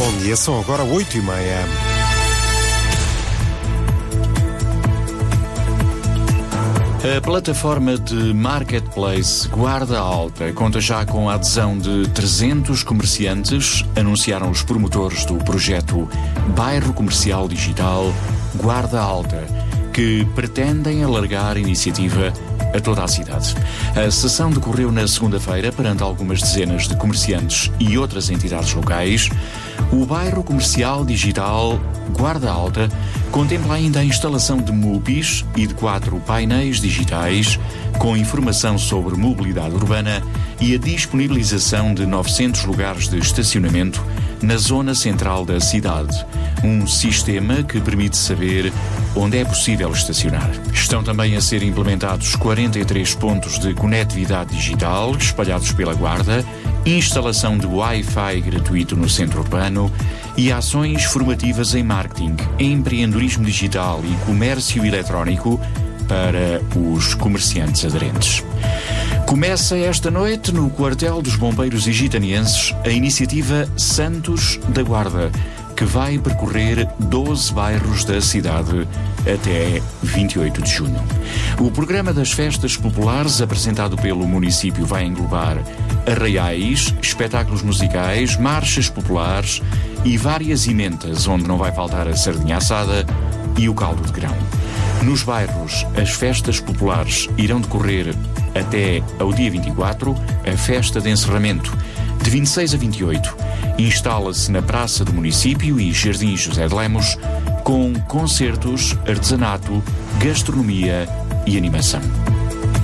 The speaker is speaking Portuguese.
Bom dia, são agora 8h30. A plataforma de marketplace Guarda Alta conta já com a adesão de 300 comerciantes, anunciaram os promotores do projeto Bairro Comercial Digital Guarda Alta, que pretendem alargar a iniciativa a toda a cidade. A sessão decorreu na segunda-feira perante algumas dezenas de comerciantes e outras entidades locais. O Bairro Comercial Digital Guarda Alta contempla ainda a instalação de MUPIs e de 4 painéis digitais com informação sobre mobilidade urbana e a disponibilização de 900 lugares de estacionamento na zona central da cidade. Um sistema que permite saber onde é possível estacionar. Estão também a ser implementados 43 pontos de conectividade digital espalhados pela Guarda, instalação de Wi-Fi gratuito no centro urbano e ações formativas em marketing, empreendedorismo digital e comércio eletrónico para os comerciantes aderentes. Começa esta noite no quartel dos bombeiros igitanienses a iniciativa Santos da Guarda, que vai percorrer 12 bairros da cidade até 28 de junho. O programa das festas populares apresentado pelo município vai englobar arraiais, espetáculos musicais, marchas populares e várias ementas, onde não vai faltar a sardinha assada e o caldo de grão. Nos bairros, as festas populares irão decorrer até ao dia 24, a festa de encerramento, de 26 a 28, instala-se na Praça do Município e Jardim José de Lemos, com concertos, artesanato, gastronomia e animação.